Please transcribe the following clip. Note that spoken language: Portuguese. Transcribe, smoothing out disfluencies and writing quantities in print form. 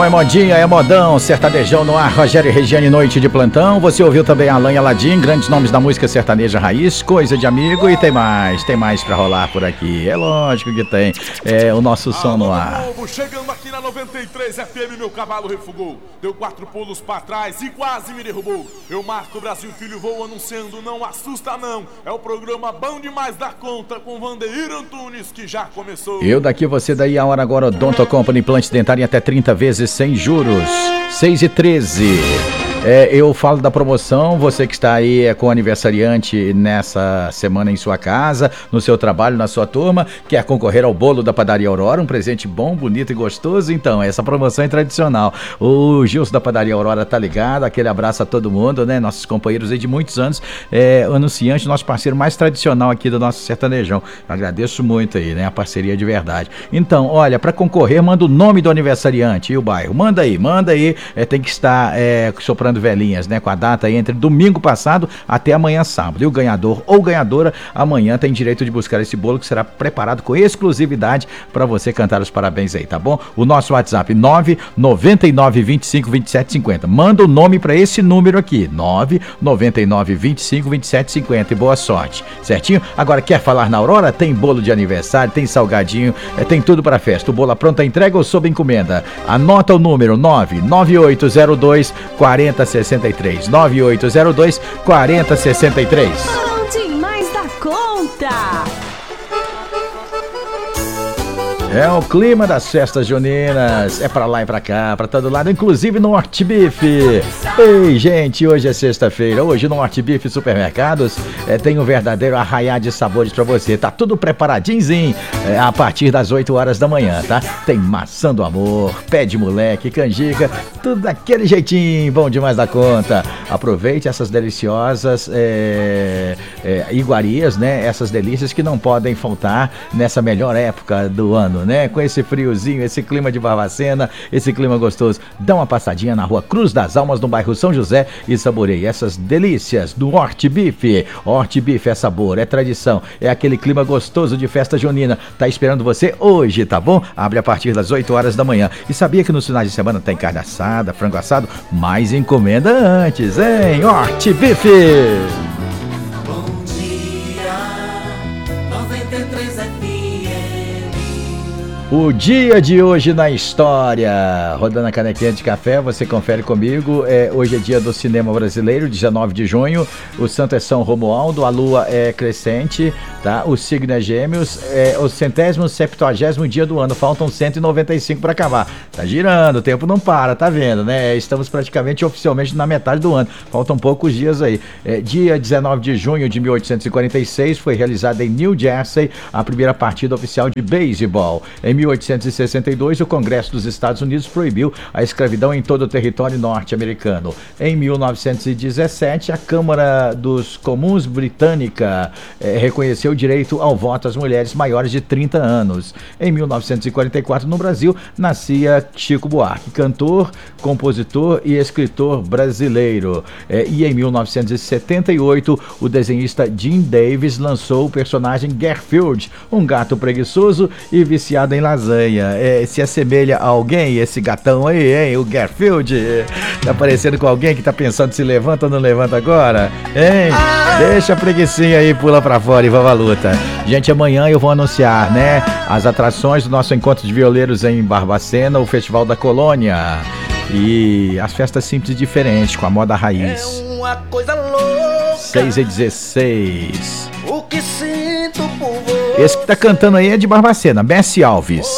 é modinha, é modão, sertanejão no ar, Rogério e Regiane, noite de plantão. Você ouviu também Alan e Aladim, grandes nomes da música sertaneja raiz, coisa de amigo, e tem mais pra rolar por aqui. É lógico que tem, o nosso som no ar. Novo, chegando aqui na 93 FM, meu cavalo refugou, deu 4 pulos pra trás e quase me derrubou. Eu marco o Brasil, filho, vou anunciando, não assusta não, é o programa bom demais da conta, com Vandeir Antunes, que já começou. Eu daqui, você daí, a hora agora, Odonto Company, implante dentário em até 30 vezes sem juros, 6,13. Eu falo da promoção, você que está aí com aniversariante nessa semana em sua casa, no seu trabalho, na sua turma, quer concorrer ao bolo da Padaria Aurora, um presente bom, bonito e gostoso. Então, essa promoção é tradicional. O Gilson da Padaria Aurora tá ligado, aquele abraço a todo mundo, né? Nossos companheiros aí de muitos anos, anunciante, nosso parceiro mais tradicional aqui do nosso sertanejão. Agradeço muito aí, né? A parceria de verdade. Então, olha, para concorrer, manda o nome do aniversariante e o bairro. Manda aí, tem que estar soprando velhinhas, né? Com a data aí entre domingo passado até amanhã sábado. E o ganhador ou ganhadora amanhã tem direito de buscar esse bolo que será preparado com exclusividade para você cantar os parabéns aí, tá bom? O nosso WhatsApp 999252750. Manda o nome para esse número aqui, 999252750, e boa sorte, certinho? Agora, quer falar na Aurora? Tem bolo de aniversário, tem salgadinho, tem tudo para festa. O bolo à pronta entrega ou sob encomenda? Anota o número 99802 4063, 9802 4063. Bom demais da conta. É o clima das festas juninas, é pra lá e pra cá, pra todo lado, inclusive no Hortibife. Ei, gente, hoje é sexta-feira, hoje no Hortibife Supermercados tem um verdadeiro arraiá de sabores pra você, tá tudo preparadinho, a partir das 8 horas da manhã, tá? Tem maçã do amor, pé de moleque, canjica, tudo daquele jeitinho, bom demais da conta. Aproveite essas deliciosas iguarias, né? Essas delícias que não podem faltar nessa melhor época do ano, né? Com esse friozinho, esse clima de Barbacena, esse clima gostoso. Dá uma passadinha na rua Cruz das Almas, no bairro São José, e saboreie essas delícias do Hortibife. Hortibife é sabor, é tradição, é aquele clima gostoso de festa junina. Tá esperando você hoje, tá bom? Abre a partir das 8 horas da manhã. E sabia que nos finais de semana tem carne assada, frango assado? Mas encomenda antes, hein? Hortibife! O dia de hoje na história, rodando a canequinha de café, você confere comigo. Hoje é dia do cinema brasileiro, 19 de junho. O santo é São Romualdo, a lua é crescente, tá? O signo é Gêmeos, o 170º dia do ano. Faltam 195 para acabar. Tá girando, o tempo não para, tá vendo, né? Estamos praticamente oficialmente na metade do ano. Faltam poucos dias aí. Dia 19 de junho de 1846 foi realizada em New Jersey a primeira partida oficial de beisebol. Em 1862, o Congresso dos Estados Unidos proibiu a escravidão em todo o território norte-americano. Em 1917, a Câmara dos Comuns britânica reconheceu o direito ao voto às mulheres maiores de 30 anos. Em 1944, no Brasil, nascia Chico Buarque, cantor, compositor e escritor brasileiro. E em 1978, o desenhista Jim Davis lançou o personagem Garfield, um gato preguiçoso e viciado em lasanha. Se assemelha a alguém, esse gatão aí, hein? O Garfield. Tá parecendo com alguém que tá pensando se levanta ou não levanta agora? Hein? Deixa a preguicinha aí, pula pra fora e vamos à luta. Gente, amanhã eu vou anunciar, né? As atrações do nosso encontro de violeiros em Barbacena, o Festival da Colônia. E as festas simples e diferentes, com a moda raiz. É uma coisa louca. 6/16. O que sinto por você. Esse que tá cantando aí é de Barbacena, Messi Alves.